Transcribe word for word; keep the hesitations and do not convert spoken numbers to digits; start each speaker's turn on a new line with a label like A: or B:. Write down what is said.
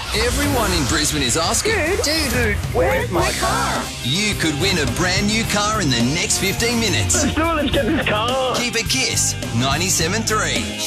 A: Everyone in Brisbane is asking,
B: Dude, dude, where's my car?
A: you could win a brand new car in the next fifteen minutes.
B: Let's do it, let's get this car.
A: Keep it Kiss ninety-seven point three.